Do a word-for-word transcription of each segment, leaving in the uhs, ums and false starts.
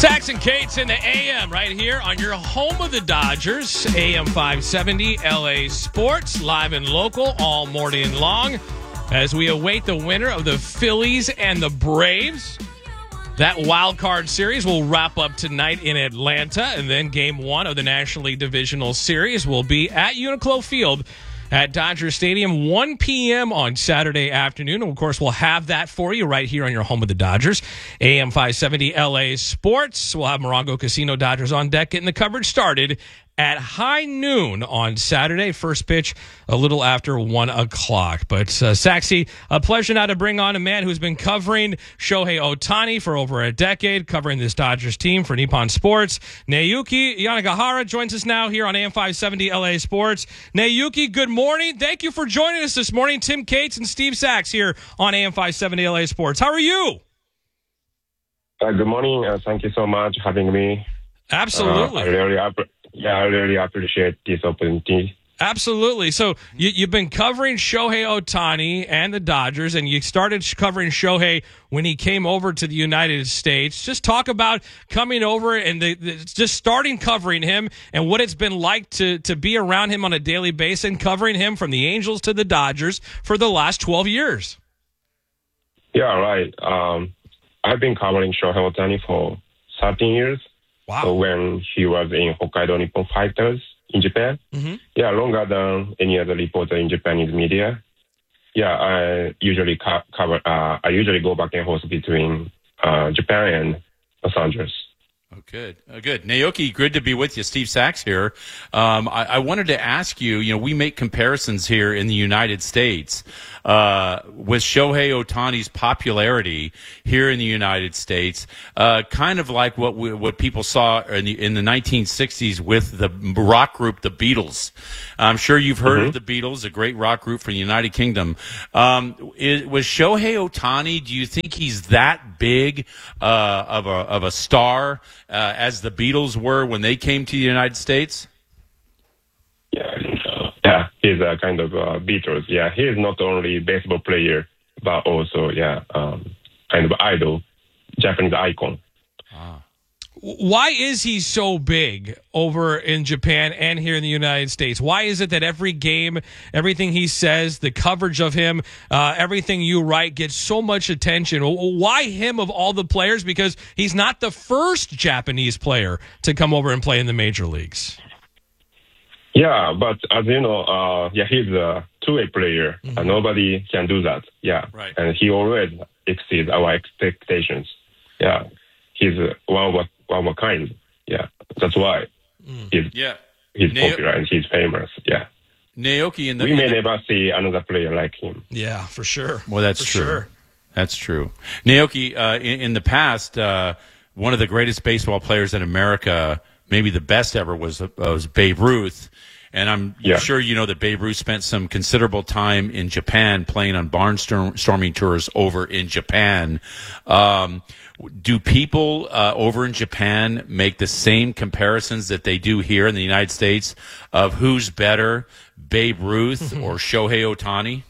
Sax and Cates in the A M right here on your home of the Dodgers, A M five seventy L A Sports, live and local all morning long as we await the winner of the Phillies and the Braves. That wild card series will wrap up tonight in Atlanta, and then game one of the National League Divisional Series will be at Uniqlo Field at Dodger Stadium, one p.m. on Saturday afternoon. And, of course, we'll have that for you right here on your home of the Dodgers, A M five seventy L A Sports. We'll have Morongo Casino Dodgers on deck, getting the coverage started at high noon on Saturday. First pitch a little after one o'clock. But, uh, Saxy, a pleasure now to bring on a man who's been covering Shohei Ohtani for over a decade, covering this Dodgers team for Nippon Sports. Naoki Yanagihara joins us now here on A M five seventy L A Sports. Naoki, good morning. Thank you for joining us this morning. Tim Cates and Steve Sax here on A M five seventy L A Sports. How are you? Uh, good morning. Uh, thank you so much for having me. Absolutely. Uh, I really app- yeah, I really appreciate this opportunity. Absolutely. So you, you've been covering Shohei Ohtani and the Dodgers, and you started covering Shohei when he came over to the United States. Just talk about coming over and the, the, just starting covering him and what it's been like to, to be around him on a daily basis and covering him from the Angels to the Dodgers for the last twelve years. Yeah, right. Um, I've been covering Shohei Ohtani for thirteen years. Wow. So when he was in Hokkaido Nippon Fighters in Japan. Mm-hmm. Yeah, longer than any other reporter in Japanese media. Yeah, I usually co- cover. Uh, I usually go back and forth between uh, Japan and Los Angeles. Oh, good. Oh, good. Naoki, good to be with you. Steve Sax here. Um, I, I wanted to ask you, you know, we make comparisons here in the United States uh, with Shohei Ohtani's popularity here in the United States, uh, kind of like what we, what people saw in the, in the nineteen sixties with the rock group, the Beatles. I'm sure you've heard mm-hmm. of the Beatles, a great rock group from the United Kingdom. Um, is, was Shohei Ohtani, do you think he's that big uh, of a of a star Uh, as the Beatles were when they came to the United States? Yeah, I think so. Yeah, he's a kind of uh, Beatles. Yeah, he is not only baseball player, but also, yeah, um, kind of idol, Japanese icon. Ah. Why is he so big over in Japan and here in the United States? Why is it that every game, everything he says, the coverage of him, uh, everything you write gets so much attention? Why him of all the players? Because he's not the first Japanese player to come over and play in the major leagues. Yeah, but as you know, uh, yeah, he's a two-way player. Mm-hmm. Uh, nobody can do that. Yeah, right. And he always exceeds our expectations. Yeah, he's uh, one of one of a kind. Yeah, that's why mm. he's yeah. he's Nao- popular and he's famous. Yeah, Naoki, in the we may in the- never see another player like him. Yeah, for sure. Well, that's for true. Sure. That's true. Naoki, uh, in, in the past, uh, one of the greatest baseball players in America, maybe the best ever, was uh, was Babe Ruth. And I'm yeah. sure you know that Babe Ruth spent some considerable time in Japan playing on barnstorming tours over in Japan. Um, do people uh, over in Japan make the same comparisons that they do here in the United States of who's better, Babe Ruth or Shohei Ohtani?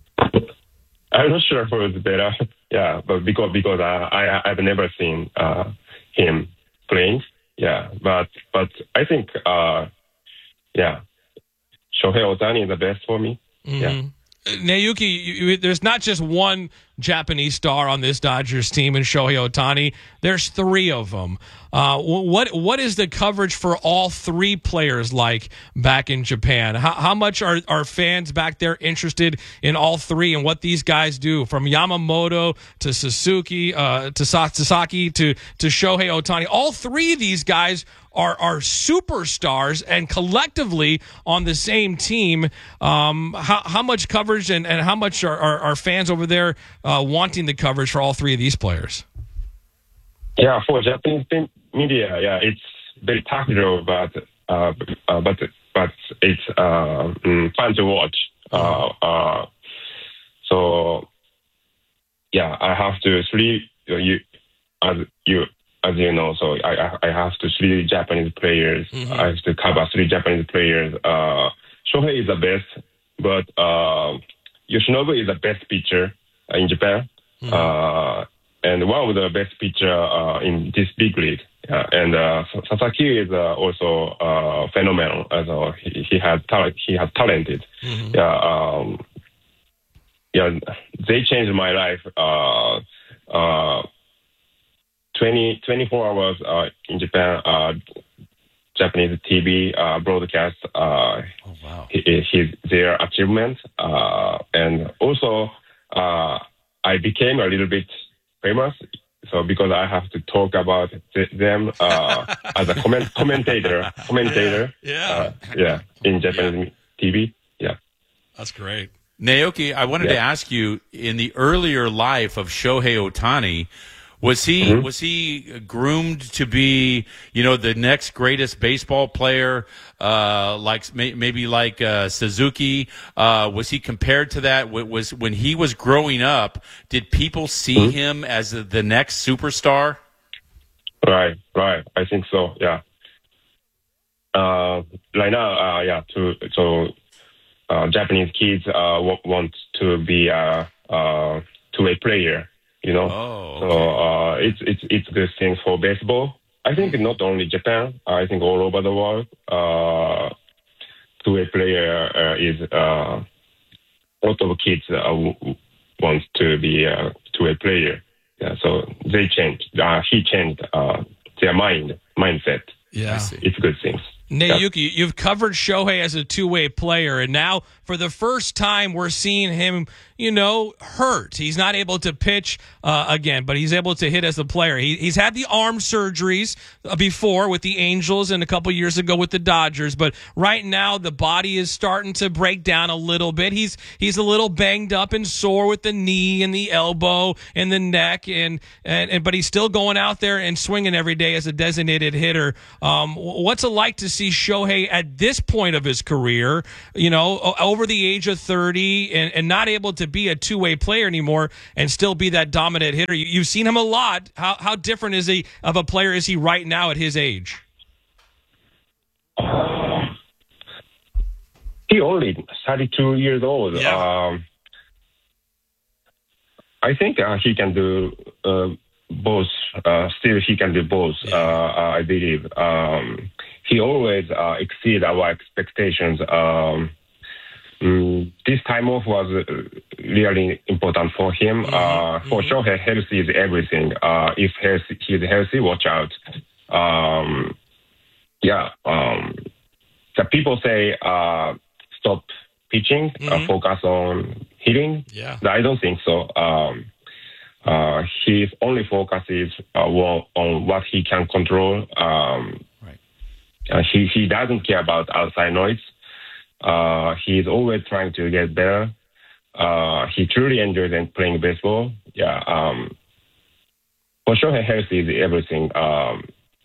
I'm not sure who is better. Yeah, but because because uh, I I've never seen uh, him playing. Yeah, but but I think uh, yeah. Shohei Ohtani is the best for me. Mm-hmm. Yeah. Naoki, you, you, there's not just one Japanese star on this Dodgers team in Shohei Ohtani. There's three of them. Uh, what what is the coverage for all three players like back in Japan? How, how much are, are fans back there interested in all three and what these guys do, from Yamamoto to Suzuki uh, to Sasaki to to Shohei Ohtani? All three of these guys are are superstars and collectively on the same team. Um, how how much coverage and, and how much are, are, are fans over there uh, wanting the coverage for all three of these players? Yeah, for Japanese media, yeah, it's very tactical, but uh, uh, but but it's uh, fun to watch. Uh, uh, so yeah, I have to sleep. You as you. As you know, so I I have to three Japanese players. Mm-hmm. I have to cover three Japanese players. Uh, Shohei is the best, but uh, Yoshinobu is the best pitcher in Japan, mm-hmm. uh, and one of the best pitcher uh, in this big league. Yeah, and uh, Sasaki is uh, also uh, phenomenal. As uh, he, he has talent. He has talented. Mm-hmm. Yeah, um, yeah. They changed my life. Uh, uh, twenty, twenty-four hours uh, in Japan. Uh, Japanese T V uh, broadcast. Uh, oh wow! His, his their achievements, uh, and also uh, I became a little bit famous. So because I have to talk about th- them uh, as a comment- commentator, commentator, yeah, yeah, uh, yeah in Japanese yeah. T V, yeah, that's great. Naoki, I wanted yeah. to ask you, in the earlier life of Shohei Ohtani, was he mm-hmm. was he groomed to be, you know, the next greatest baseball player, uh, like maybe like uh, Suzuki? Uh, was he compared to that? Was when he was growing up, did people see mm-hmm. him as the, the next superstar? Right, right. I think so. Yeah. Uh, right now, uh, yeah. To so uh, Japanese kids uh, want to be a uh, uh, two-way player. You know, oh, okay. so uh, it's it's it's good thing for baseball. I think not only Japan. I think all over the world, uh, two-way player uh, is uh, a lot of kids uh, w- want to be a two-way player. Yeah, so they changed. Uh, he changed uh, their mind mindset. Yeah, it's good things. Naoki, you've covered Shohei as a two-way player, and now for the first time we're seeing him, you know, hurt. He's not able to pitch uh, again, but he's able to hit as a player. He, he's had the arm surgeries uh, before with the Angels and a couple years ago with the Dodgers, but right now the body is starting to break down a little bit. He's he's a little banged up and sore with the knee and the elbow and the neck, and and, and but he's still going out there and swinging every day as a designated hitter. Um, what's it like to see Shohei at this point of his career, you know, over the age of thirty and, and not able to be a two-way player anymore and still be that dominant hitter? You, you've seen him a lot. How how different is he of a player is he right now at his age? Uh, he only thirty-two years old. Yeah. Um, I think uh, he can do uh, both. Uh, still, he can do both. Yeah. Uh, I believe. Um, he always uh, exceed our expectations. Um, Mm, this time off was really important for him. Mm-hmm. Uh, for mm-hmm. sure, health is everything. Uh, if health, he's healthy, watch out. Um, yeah. Um, the people say uh, stop pitching, mm-hmm. uh, focus on hitting. Yeah. I don't think so. Um, uh, his only focus is uh, on what he can control. Um, right. Uh, he he doesn't care about outside noise. Uh, he's always trying to get better. Uh, he truly enjoys playing baseball. Yeah. Um, for sure, health is everything. Um,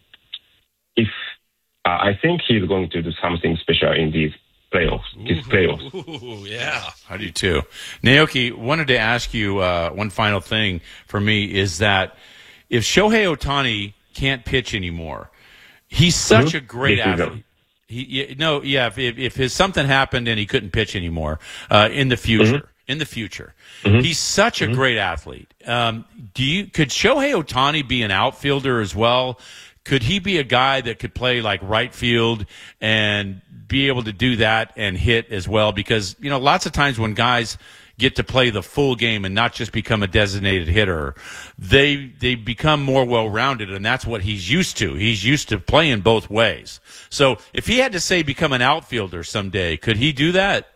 if uh, I think he's going to do something special in these playoffs. These playoffs. Ooh, yeah. I do too. Naoki, wanted to ask you uh, one final thing for me is that if Shohei Ohtani can't pitch anymore, he's such mm-hmm. a great this athlete. He, no, yeah. If, if his something happened and he couldn't pitch anymore uh, in the future, mm-hmm. in the future, mm-hmm. he's such a mm-hmm. great athlete. Um, do you could Shohei Ohtani be an outfielder as well? Could he be a guy that could play like right field and be able to do that and hit as well? Because you know, lots of times when guys get to play the full game and not just become a designated hitter, they they become more well-rounded, and that's what he's used to. He's used to playing both ways. So if he had to, say, become an outfielder someday, could he do that?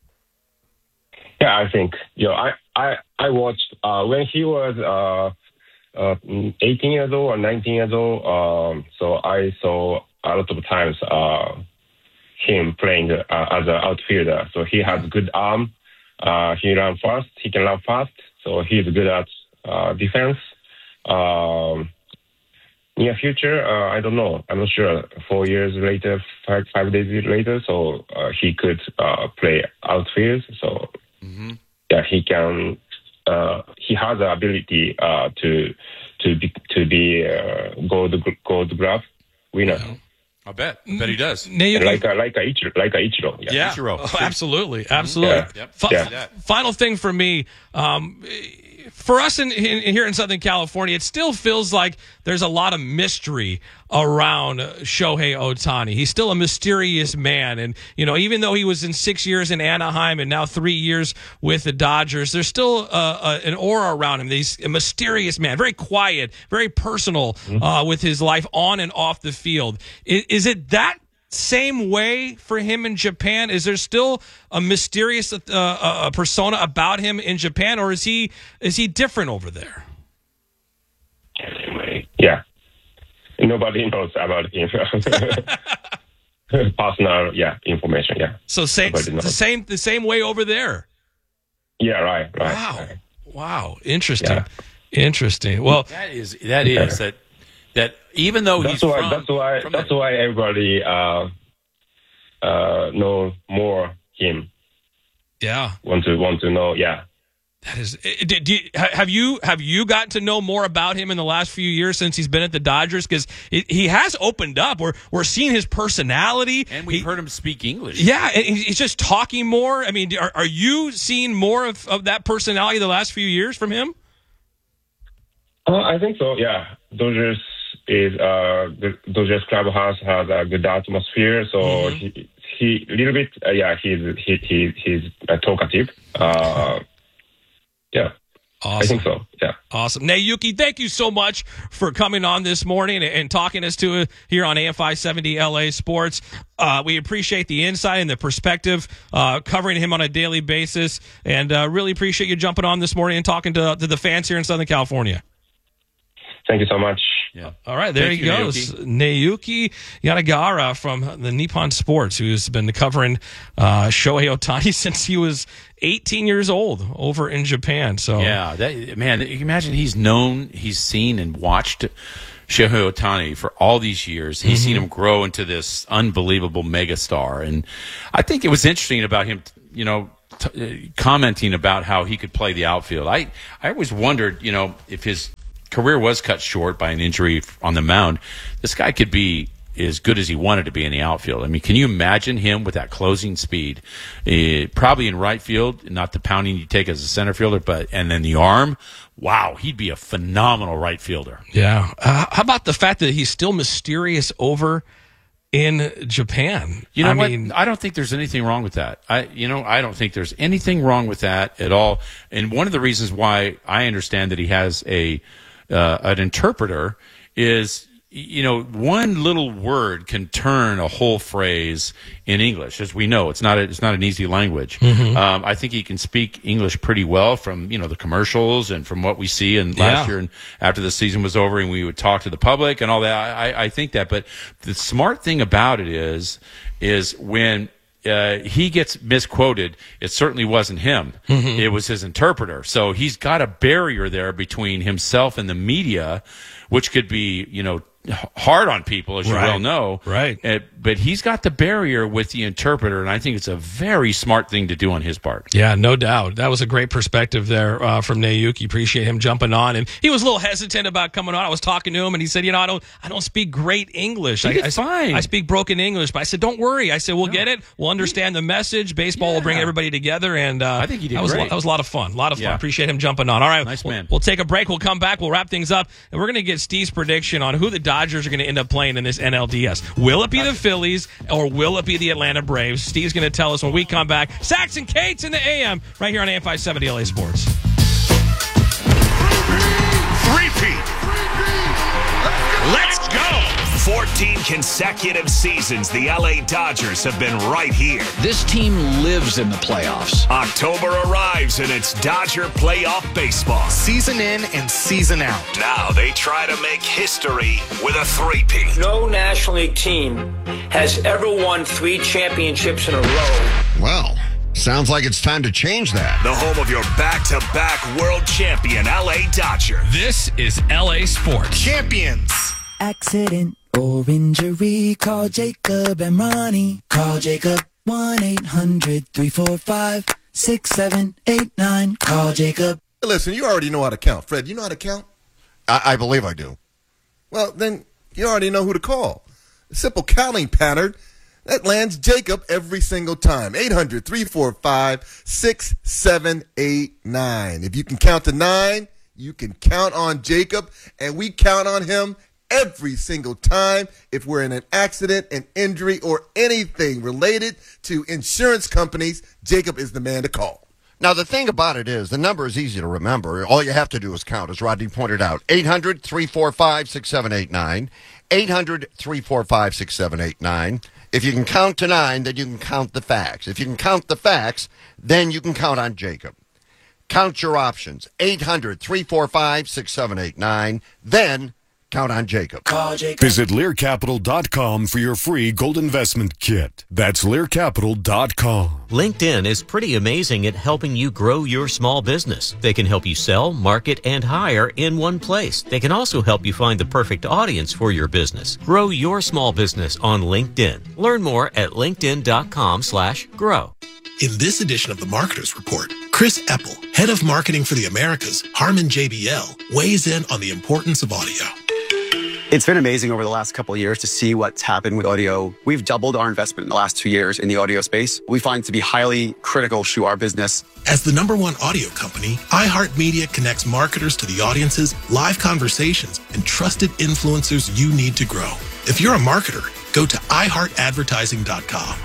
Yeah, I think. You know, I, I, I watched uh, when he was uh, uh, eighteen years old or nineteen years old, um, so I saw a lot of times uh, him playing uh, as an outfielder. So he has good arm. Uh, he ran fast. He can run fast. So he's good at uh, defense. Um, near future, uh, I don't know. I'm not sure. Four years later, five, five days later, so uh, he could uh, play outfield. So mm-hmm. yeah, he can. Uh, he has the ability uh, to to be to be uh, gold gold glove winner. Yeah. I bet. I bet he does. Naoki, like a like a Ichiro, like a Ichiro. Yeah, yeah. Ichiro. Oh, absolutely, absolutely. Yeah. Yep. F- yeah. Final thing for me. Um, for us in, in here in Southern California, it still feels like there's a lot of mystery around Shohei Ohtani. He's still a mysterious man. And, you know, even though he was in six years in Anaheim and now three years with the Dodgers, there's still uh, uh, an aura around him. He's a mysterious man, very quiet, very personal mm-hmm. uh, with his life on and off the field. Is, is it that same way for him in Japan? Is there still a mysterious uh, uh, persona about him in Japan, or is he is he different over there? Yeah, nobody knows about him. Personal, yeah, information. Yeah. So same the same the same way over there. Yeah. Right. Right. Wow. Right. Wow. Interesting. Yeah. Interesting. Well, that is that is yeah. that. That even though that's he's why from, that's why from that's the, why everybody uh, uh, know more him. Yeah, want to want to know. Yeah, that is. Did, do you, have you have you gotten to know more about him in the last few years since he's been at the Dodgers? Because he has opened up. We're we're seeing his personality, and we've he, heard him speak English. Yeah, and he's just talking more. I mean, are, are you seeing more of, of that personality the last few years from him? Uh, I think so. Yeah, Dodgers. Is uh the Dodgers clubhouse has a good atmosphere, so mm-hmm. he he a little bit uh, yeah he's he he he's uh, talkative. Uh, yeah, awesome. I think so. Yeah, awesome. Naoki, thank you so much for coming on this morning and, and talking us to it here on A M five seventy L A Sports. Uh, we appreciate the insight and the perspective, uh, covering him on a daily basis, and uh, really appreciate you jumping on this morning and talking to to the fans here in Southern California. Thank you so much. Yeah. All right, there Thank he you, goes. Naoki Yanagihara from the Nippon Sports, who's been covering uh, Shohei Ohtani since he was eighteen years old over in Japan. So yeah, that, man, you can imagine he's known, he's seen and watched Shohei Ohtani for all these years. He's mm-hmm. seen him grow into this unbelievable megastar. And I think it was interesting about him, you know, t- commenting about how he could play the outfield. I, I always wondered, you know, if his career was cut short by an injury on the mound, this guy could be as good as he wanted to be in the outfield. I mean, can you imagine him with that closing speed? Uh, probably in right field, not the pounding you take as a center fielder, but and then the arm. Wow, he'd be a phenomenal right fielder. Yeah. Uh, how about the fact that he's still mysterious over in Japan? You know I what? mean, I don't think there's anything wrong with that. I, you know, I don't think there's anything wrong with that at all. And one of the reasons why I understand that he has a Uh, an interpreter is, you know, one little word can turn a whole phrase in English. As we know, it's not a, it's not an easy language. Mm-hmm. Um, I think he can speak English pretty well from, you know, the commercials and from what we see. And last yeah. year, and after the season was over, and we would talk to the public and all that. I, I think that. But the smart thing about it is, is when Uh, he gets misquoted, it certainly wasn't him. Mm-hmm. It was his interpreter. So he's got a barrier there between himself and the media, which could be, you know, hard on people, as you right. well know. Right. Uh, but he's got the barrier with the interpreter, and I think it's a very smart thing to do on his part. Yeah, no doubt. That was a great perspective there uh, from Naoki. Appreciate him jumping on, and he was a little hesitant about coming on. I was talking to him, and he said, "You know, I don't, I don't speak great English. He I, did I, fine. I speak broken English." But I said, "Don't worry." I said, "We'll no. get it. We'll understand the message. Baseball yeah. will bring everybody together." And uh, I think he did that was great. A, that was a lot of fun. A lot of fun. Yeah. Appreciate him jumping on. All right, nice we'll, man. We'll take a break. We'll come back. We'll wrap things up, and we're going to get Steve's prediction on who the Dodgers are going to end up playing in this N L D S. Will it be the Phillies or will it be the Atlanta Braves? Steve's going to tell us when we come back. Sax and Kate's in the A M right here on A M five seventy L A Sports. Three-peat. Let's go. fourteen consecutive seasons the L A Dodgers have been right here. This team lives in the playoffs. October arrives and it's Dodger playoff baseball. Season in and season out. Now they try to make history with a three-peat. No National League team has ever won three championships in a row. Well, sounds like it's time to change that. The home of your back-to-back world champion L A Dodger. This is L A Sports. Champions. Accident or injury, call Jacob and Ronnie. Call Jacob one eight hundred three four five six seven eight nine. Call Jacob. Listen, you already know how to count. Fred, you know how to count? I, I believe I do. Well, then you already know who to call. A simple counting pattern That lands Jacob every single time. eight hundred, three four five, six seven eight nine. If you can count to nine, you can count on Jacob, and we count on him every single time. If we're in an accident, an injury, or anything related to insurance companies, Jacob is the man to call. Now, the thing about it is, the number is easy to remember. All you have to do is count, as Rodney pointed out. eight hundred, three four five, six seven eight nine. eight hundred, three four five, six seven eight nine. If you can count to nine, then you can count the facts. If you can count the facts, then you can count on Jacob. Count your options. eight hundred, three four five, six seven eight nine. Then count on Jacob. Call Jacob. Visit Lear Capital dot com for your free gold investment kit. That's Lear Capital dot com. LinkedIn is pretty amazing at helping you grow your small business. They can help you sell, market, and hire in one place. They can also help you find the perfect audience for your business. Grow your small business on LinkedIn. Learn more at linkedin dot com slash grow. In this edition of the Marketers Report, Chris Eppel, head of marketing for the Americas, Harman J B L, weighs in on the importance of audio. It's been amazing over the last couple of years to see what's happened with audio. We've doubled our investment in the last two years in the audio space. We find it to be highly critical to our business. As the number one audio company, iHeartMedia connects marketers to the audiences, live conversations, and trusted influencers you need to grow. If you're a marketer, go to i heart advertising dot com.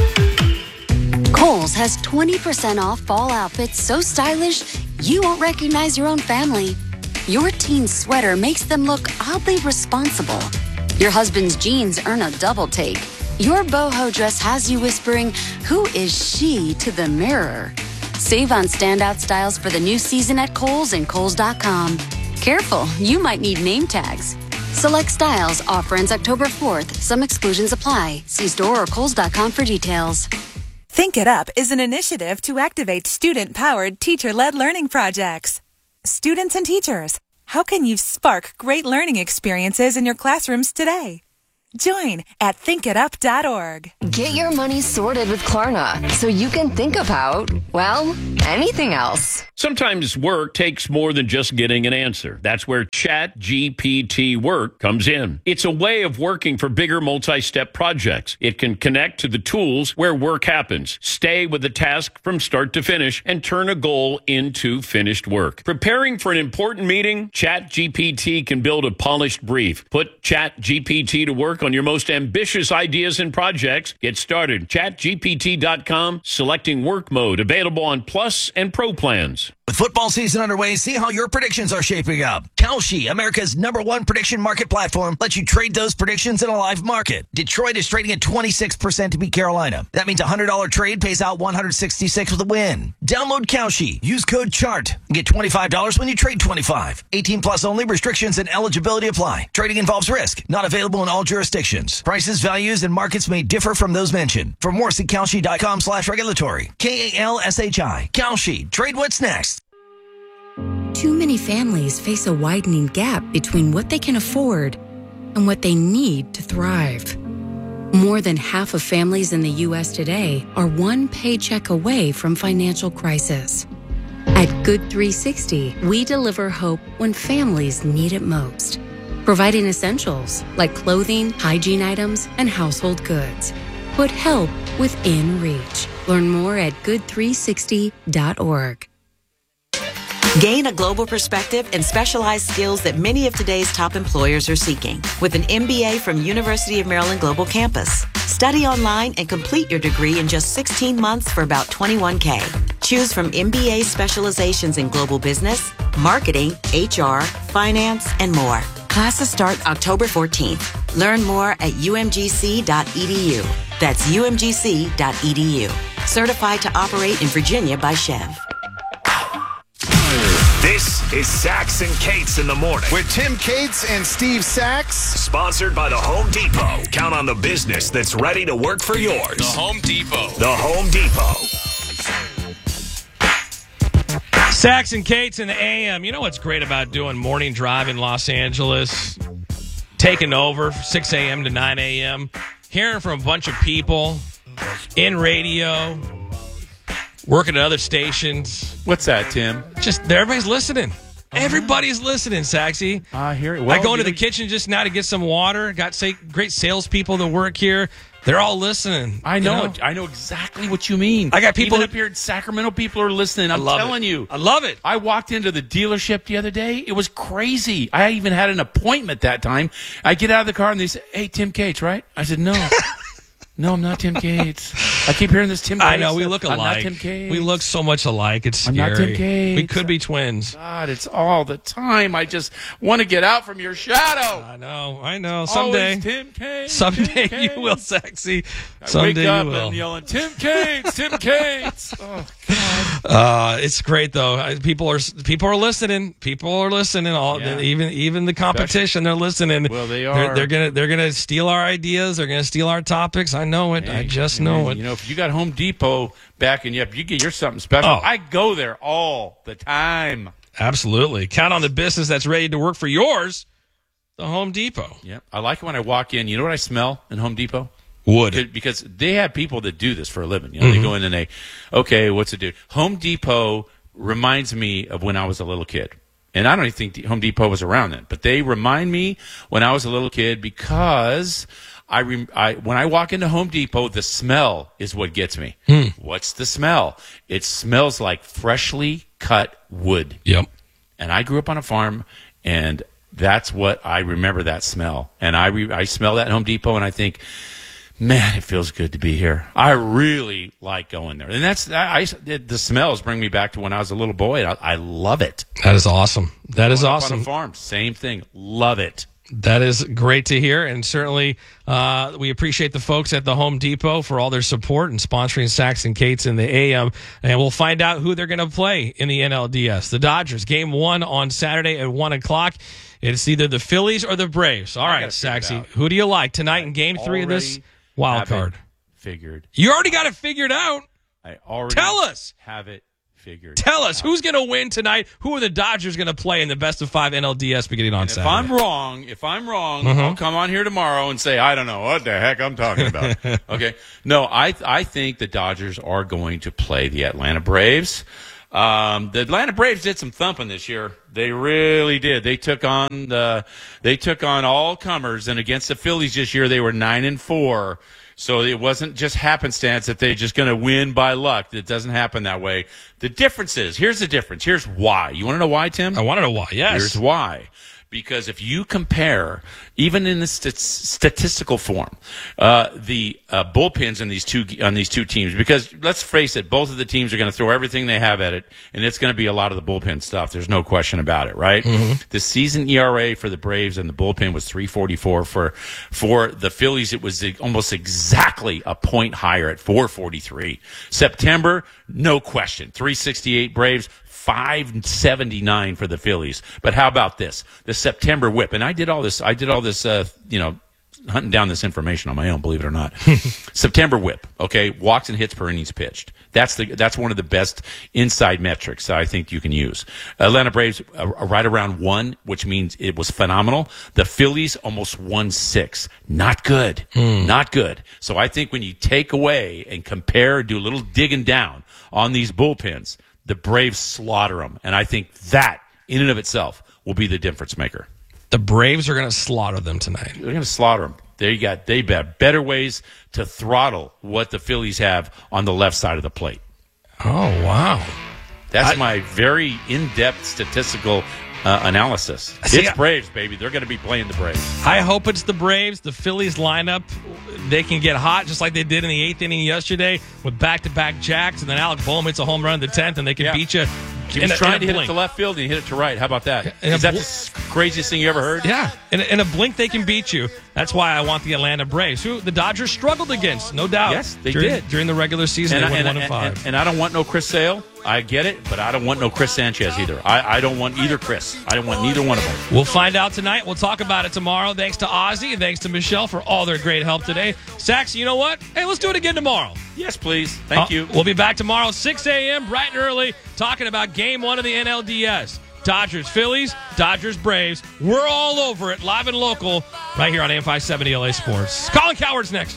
Kohl's has twenty percent off fall outfits so stylish you won't recognize your own family. Your teen's sweater makes them look oddly responsible. Your husband's jeans earn a double take. Your boho dress has you whispering, "Who is she?" to the mirror. Save on standout styles for the new season at Kohl's and Kohl's dot com. Careful, you might need name tags. Select styles. Offer ends October fourth. Some exclusions apply. See store or Kohl's dot com for details. Think It Up is an initiative to activate student-powered, teacher-led learning projects. Students and teachers, how can you spark great learning experiences in your classrooms today? Join at think it up dot org. Get your money sorted with Klarna so you can think about, well, anything else. Sometimes work takes more than just getting an answer. That's where ChatGPT Work comes in. It's a way of working for bigger multi-step projects. It can connect to the tools where work happens, stay with the task from start to finish, and turn a goal into finished work. Preparing for an important meeting, ChatGPT can build a polished brief. Put ChatGPT to work on your most ambitious ideas and projects. Get started. chat G P T dot com, selecting work mode, available on Plus and Pro plans. With football season underway, see how your predictions are shaping up. Kalshi, America's number one prediction market platform, lets you trade those predictions in a live market. Detroit is trading at twenty-six percent to beat Carolina. That means a one hundred dollars trade pays out one hundred sixty-six with a win. Download Kalshi. Use code CHART and get twenty-five dollars when you trade twenty-five. eighteen plus only. Restrictions and eligibility apply. Trading involves risk. Not available in all jurisdictions. Prices, values, and markets may differ from those mentioned. For more, see Kalshi dot com slash regulatory. K A L S H I. Kalshi. Trade what's next. Too many families face a widening gap between what they can afford and what they need to thrive. More than half of families in the U S today are one paycheck away from financial crisis. At Good three sixty, we deliver hope when families need it most, providing essentials like clothing, hygiene items, and household goods. Put help within reach. Learn more at good three sixty dot org. Gain a global perspective and specialized skills that many of today's top employers are seeking with an M B A from University of Maryland Global Campus. Study online and complete your degree in just sixteen months for about twenty-one thousand dollars. Choose from M B A specializations in global business, marketing, H R, finance, and more. Classes start October fourteenth. Learn more at U M G C dot E D U. That's U M G C dot E D U. Certified to operate in Virginia by Chev. This is Sachs and Cates in the morning. With Tim Cates and Steve Sachs. Sponsored by the Home Depot. Count on the business that's ready to work for yours. The Home Depot. The Home Depot. Sachs and Cates in the A M. You know what's great about doing morning drive in Los Angeles? Taking over six a.m. to nine a.m. Hearing from a bunch of people in radio, working at other stations. What's that, Tim? Just everybody's listening. Everybody's listening, Saxy. I hear it. I Well, go into you the kitchen just now to get some water. Got say, great salespeople that work here. They're all listening. I know, you know? I know exactly what you mean. I got people Even that- up here in Sacramento. People are listening. I'm love telling it. you, I love it. I walked into the dealership the other day. It was crazy. I even had an appointment that time. I get out of the car and they say, "Hey, Tim Cates, right?" I said, "No." No, I'm not Tim Cates. I keep hearing this Tim Cates. I know, we stuff. look I'm alike. not Tim Cates. We look so much alike. It's I'm scary. not Tim Cates. We could be twins. God, it's all the time. I just want to get out from your shadow. I know, I know. Someday, Always Tim Cates. someday Tim you Cates. will, Sexy. I Someday wake up you will. and yelling, "Tim Cates, Tim Cates." Oh, God. Uh, it's great though. I- People are people are listening. People are listening. All Yeah. even even the competition, they're listening. Well, they They're, are. they're gonna they're gonna steal our ideas. They're gonna steal our topics. I know it. I Hey, just and know then, it. You know, if you got Home Depot backing you up, you get your something special. Oh. I go there all the time. Absolutely. Count on the business that's ready to work for yours. The Home Depot. Yep. I like it when I walk in. You know what I smell in Home Depot? Wood. Because- Because they have people that do this for a living. You know, they go in and they, okay, what's it do? Home Depot reminds me of when I was a little kid. And I don't even think Home Depot was around then, but they remind me when I was a little kid because I, rem- I when I walk into Home Depot, the smell is what gets me. Hmm. What's the smell? It smells like freshly cut wood. Yep. And I grew up on a farm, and that's what I remember, that smell. And I re- I smell that at Home Depot, and I think, man, it feels good to be here. I really like going there. And that's I, I the smells bring me back to when I was a little boy. I, I love it. That is awesome. That is Growing up awesome. On a farm, same thing. Love it. That is great to hear, and certainly uh, we appreciate the folks at the Home Depot for all their support and sponsoring Sax and Cates in the A M. And we'll find out who they're going to play in the N L D S. The Dodgers, game one on Saturday at one o'clock. It's either the Phillies or the Braves. All right, Saxy, who do you like tonight in game three of this wild Have it card? Figured. You already got it figured out. I already Tell us. have it figured. Tell us, who's going to win tonight? Who are the Dodgers going to play in the best of five N L D S beginning on And if Saturday? I'm wrong, if I'm wrong, Mhm. I'll come on here tomorrow and say I don't know what the heck I'm talking about. Okay, no, I I think the Dodgers are going to play the Atlanta Braves. Um, the Atlanta Braves did some thumping this year. They really did. They took on the they took on all comers, and against the Phillies this year, they were nine and four. So it wasn't just happenstance that they're just going to win by luck. It doesn't happen that way. The difference is, here's the difference. Here's why. You want to know why, Tim? I want to know why, yes. Here's why. Because if you compare, even in the st- statistical form, uh, the uh, bullpens in these two on these two teams, because let's face it, both of the teams are going to throw everything they have at it, and it's going to be a lot of the bullpen stuff. There's no question about it, right? Mhm. The season E R A for the Braves and the bullpen was three forty-four. For for the Phillies, it was almost exactly a point higher at four forty-three. September, no question, three sixty-eight Braves. five seventy-nine for the Phillies. But how about this? The September whip. And I did all this, I did all this, uh, you know, hunting down this information on my own, believe it or not. September whip, okay? Walks and hits per innings pitched. That's the that's one of the best inside metrics that I think you can use. Atlanta Braves uh, right around one, which means it was phenomenal. The Phillies almost one six. Not good. Hmm. Not good. So I think when you take away and compare, do a little digging down on these bullpens, the Braves slaughter them. And I think that, in and of itself, will be the difference maker. The Braves are going to slaughter them tonight. They're going to slaughter them. They got they have better ways to throttle what the Phillies have on the left side of the plate. Oh, wow. That's I- my very in-depth statistical uh, analysis. See, it's I- Braves, baby. They're going to be playing the Braves. I hope it's the Braves. The Phillies lineup, they can get hot just like they did in the eighth inning yesterday with back-to-back jacks, and then Alec Boehm hits a home run in the tenth, and they can Yeah. beat you. He in was a- trying in a to hit it blink. to left field, and he hit it to right. How about that? In a Is that bl- the s- craziest thing you ever heard? Yeah, in a, in a blink they can beat you. That's why I want the Atlanta Braves, who the Dodgers struggled against, no doubt. Yes, they during, did. during the regular season. And, they went and, one and and, five. and, and I don't want no Chris Sale. I get it, but I don't want no Chris Sanchez either. I, I don't want either Chris. I don't want neither one of them. We'll find out tonight. We'll talk about it tomorrow. Thanks to Ozzy and thanks to Michelle for all their great help today. Sax, you know what? Hey, let's do it again tomorrow. Yes, please. Thank Uh, you. We'll be back tomorrow, six a.m., bright and early, talking about game one of the N L D S. Dodgers, Phillies, Dodgers, Braves. We're all over it, live and local, right here on A M five seventy L A Sports. Colin Coward's next.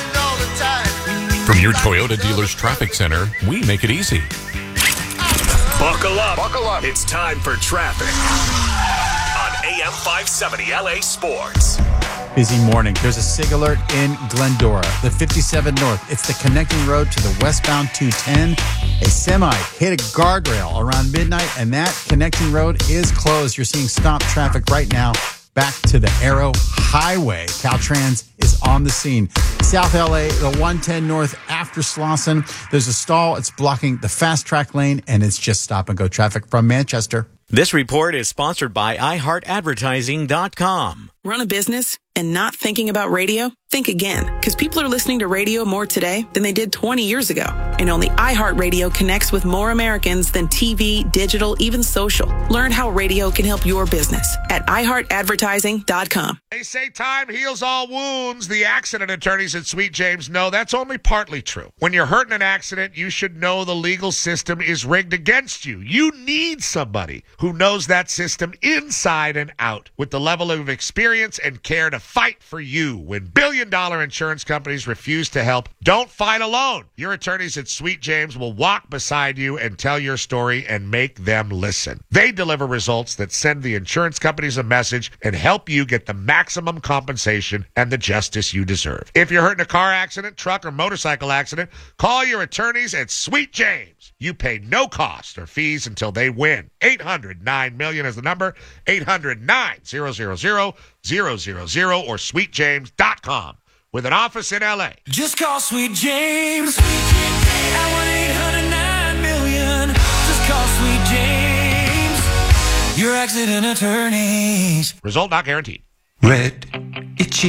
From your Toyota dealer's traffic center, we make it easy. Buckle up. Buckle up. It's time for traffic on A M five seventy L A Sports. Busy morning. There's a SIG alert in Glendora, the fifty-seven North. It's the connecting road to the westbound two ten. A semi hit a guardrail around midnight, and that connecting road is closed. You're seeing stop traffic right now back to the Arrow Highway. Caltrans is on the scene. South L A, the one ten North after Slauson. There's a stall. It's blocking the fast track lane, and it's just stop and go traffic from Manchester. This report is sponsored by i heart advertising dot com. Run a business and not thinking about radio? Think again, because people are listening to radio more today than they did twenty years ago. And only iHeartRadio connects with more Americans than T V, digital, even social. Learn how radio can help your business at i heart advertising dot com. They say time heals all wounds. The accident attorneys at Sweet James know that's only partly true. When you're hurt in an accident, you should know the legal system is rigged against you. You need somebody who knows that system inside and out with the level of experience and care to fight for you. When billion dollar insurance companies refuse to help, don't fight alone. Your attorneys at Sweet James will walk beside you and tell your story and make them listen. They deliver results that send the insurance companies a message and help you get the maximum compensation and the justice you deserve. If you're hurt in a car accident, truck, or motorcycle accident, call your attorneys at Sweet James. You pay no cost or fees until they win. eight hundred nine million is the number. eight hundred nine thousand or sweet james dot com with an office in L A. Just call Sweet James at one eight hundred nine million. Just call Sweet James, your accident attorneys. Result not guaranteed. Red, itchy.